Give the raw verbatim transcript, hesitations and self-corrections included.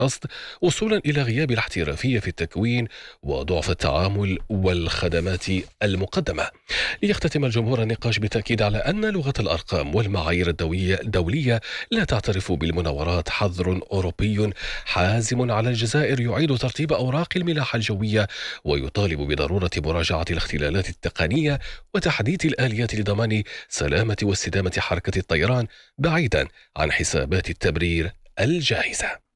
القصد، وصولا إلى غياب الاحترافية في التكوين وضعف التعامل والخدمات المقدمة. ليختتم الجمهور النقاش بالتأكيد على أن لغة الأرقام والمعايير الدولية الدولية لا تعترف بالمناورات. حظر أوروبي حازم على الجزائر يعيد ترتيب أوراق الملاحة الجوية، ويطالب بضرورة مراجعة الاختلالات التقنية وتحديث الآليات لضمان سلامة واستدامة حركة الطيران بعيدا عن حسابات التبرير الجاهزة.